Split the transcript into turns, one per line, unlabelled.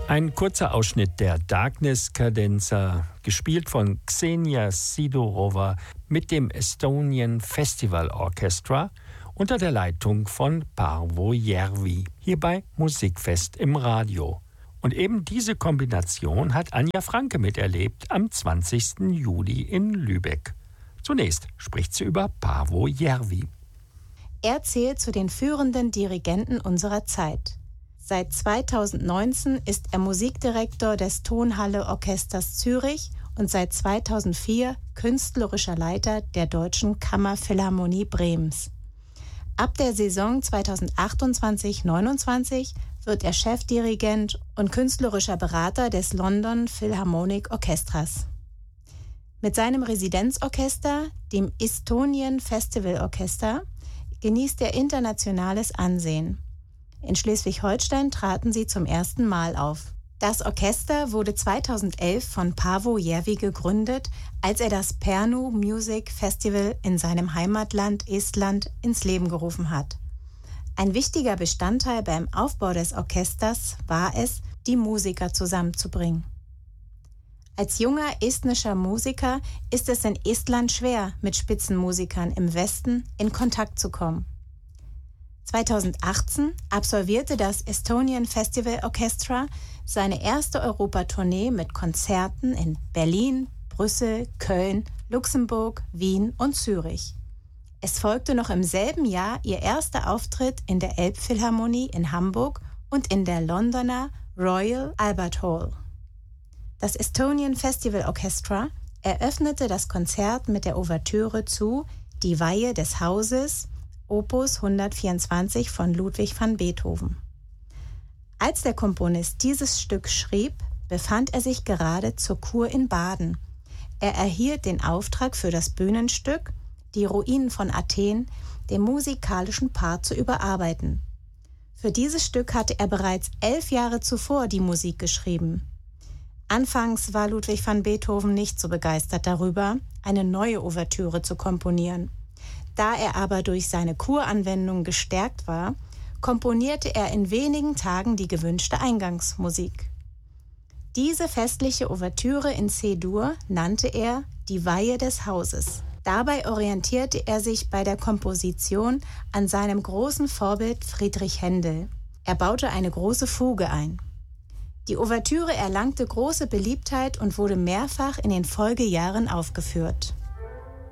Ein kurzer Ausschnitt der Darkness-Cadenza, gespielt von Xenia Sidorova mit dem Estonian Festival Orchestra unter der Leitung von Paavo Järvi, hier bei Musikfest im Radio. Und eben diese Kombination hat Anja Franke miterlebt am 20. Juli in Lübeck. Zunächst spricht sie über Paavo Järvi.
Er zählt zu den führenden Dirigenten unserer Zeit. Seit 2019 ist er Musikdirektor des Tonhalle Orchesters Zürich und seit 2004 künstlerischer Leiter der Deutschen Kammerphilharmonie Bremens. Ab der Saison 2028/29 wird er Chefdirigent und künstlerischer Berater des London Philharmonic Orchestras. Mit seinem Residenzorchester, dem Estonian Festival Orchestra, genießt er internationales Ansehen. In Schleswig-Holstein traten sie zum ersten Mal auf. Das Orchester wurde 2011 von Paavo Järvi gegründet, als er das Pärnu Music Festival in seinem Heimatland Estland ins Leben gerufen hat. Ein wichtiger Bestandteil beim Aufbau des Orchesters war es, die Musiker zusammenzubringen. Als junger estnischer Musiker ist es in Estland schwer, mit Spitzenmusikern im Westen in Kontakt zu kommen. 2018 absolvierte das Estonian Festival Orchestra seine erste Europatournee mit Konzerten in Berlin, Brüssel, Köln, Luxemburg, Wien und Zürich. Es folgte noch im selben Jahr ihr erster Auftritt in der Elbphilharmonie in Hamburg und in der Londoner Royal Albert Hall. Das Estonian Festival Orchestra eröffnete das Konzert mit der Ouvertüre zu Die Weihe des Hauses, Opus 124 von Ludwig van Beethoven. Als der Komponist dieses Stück schrieb, befand er sich gerade zur Kur in Baden. Er erhielt den Auftrag für das Bühnenstück Die Ruinen von Athen, den musikalischen Part zu überarbeiten. Für dieses Stück hatte er bereits 11 Jahre zuvor die Musik geschrieben. Anfangs war Ludwig van Beethoven nicht so begeistert darüber, eine neue Ouvertüre zu komponieren. Da er aber durch seine Kuranwendung gestärkt war, komponierte er in wenigen Tagen die gewünschte Eingangsmusik. Diese festliche Ouvertüre in C-Dur nannte er Die Weihe des Hauses. Dabei orientierte er sich bei der Komposition an seinem großen Vorbild Friedrich Händel. Er baute eine große Fuge ein. Die Ouvertüre erlangte große Beliebtheit und wurde mehrfach in den Folgejahren aufgeführt.